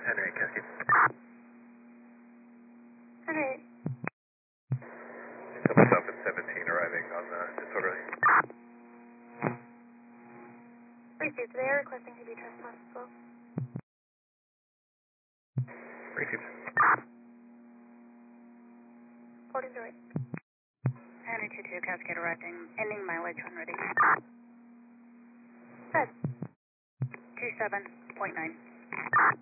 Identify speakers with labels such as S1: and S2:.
S1: Henry, Cascade.
S2: Henry.
S1: Someone's up at 17 arriving on the disorderly.
S2: Received. They are requesting to be trespassed as well.
S1: Received.
S2: Reporting to right.
S3: Henry 22, Cascade arriving, ending mileage when ready.
S2: Good.
S3: 27.9.